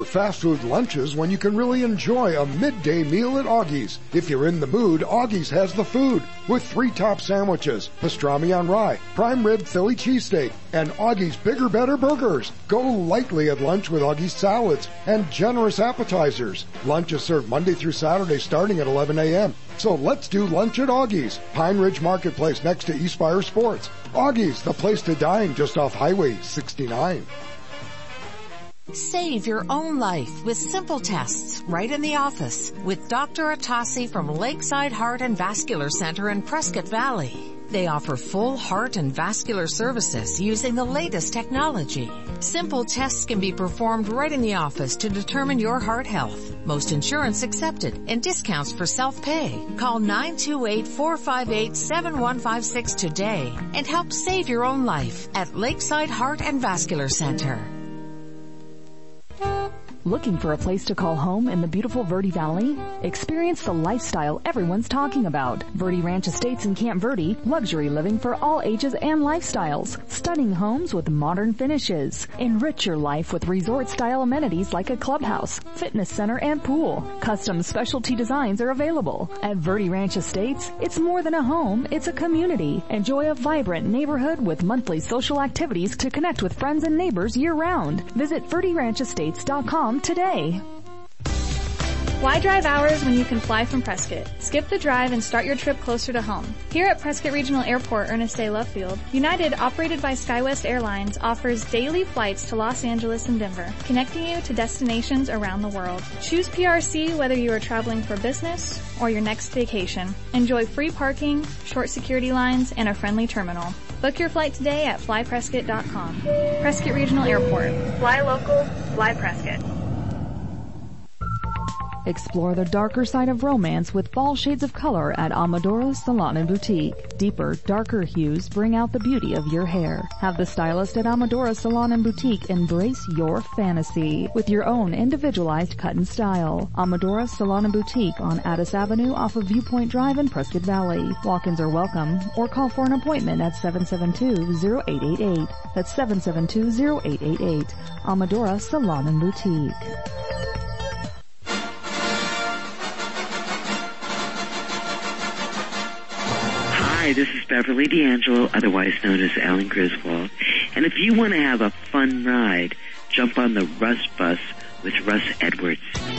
fast food lunches when you can really enjoy a midday meal at Augie's. If you're in the mood, Augie's has the food with 3 top sandwiches, pastrami on rye, prime rib Philly cheesesteak, and Augie's Bigger Better Burgers. Go lightly at lunch with Augie's salads and generous appetizers. Lunch is served Monday through Saturday starting at 11 a.m. So let's do lunch at Augie's, Pine Ridge Marketplace next to Eastfire Sports. Augie's, the place to dine just off Highway 69. Save your own life with simple tests right in the office with Dr. Atassi from Lakeside Heart and Vascular Center in Prescott Valley. They offer full heart and vascular services using the latest technology. Simple tests can be performed right in the office to determine your heart health. Most insurance accepted and discounts for self-pay. Call 928-458-7156 today and help save your own life at Lakeside Heart and Vascular Center. Looking for a place to call home in the beautiful Verde Valley? Experience the lifestyle everyone's talking about. Verde Ranch Estates in Camp Verde, luxury living for all ages and lifestyles. Stunning homes with modern finishes. Enrich your life with resort-style amenities like a clubhouse, fitness center, and pool. Custom specialty designs are available. At Verde Ranch Estates, it's more than a home, it's a community. Enjoy a vibrant neighborhood with monthly social activities to connect with friends and neighbors year-round. Visit VerdeRanchEstates.com today. Why drive hours when you can fly from Prescott? Skip the drive and start your trip closer to home. Here at Prescott Regional Airport, Ernest A. Love Field, United, operated by SkyWest Airlines, offers daily flights to Los Angeles and Denver, connecting you to destinations around the world. Choose PRC whether you are traveling for business or your next vacation. Enjoy free parking, short security lines, and a friendly terminal. Book your flight today at flyprescott.com. Prescott Regional Airport. Fly local, fly Prescott. Explore the darker side of romance with fall shades of color at Amadora Salon and Boutique. Deeper, darker hues bring out the beauty of your hair. Have the stylist at Amadora Salon and Boutique embrace your fantasy with your own individualized cut and style. Amadora Salon and Boutique on Addis Avenue off of Viewpoint Drive in Prescott Valley. Walk-ins are welcome or call for an appointment at 772-0888. That's 772-0888. Amadora Salon and Boutique. Hi, this is Beverly D'Angelo, otherwise known as Alan Griswold. And if you want to have a fun ride, jump on the Russ Bus with Russ Edwards.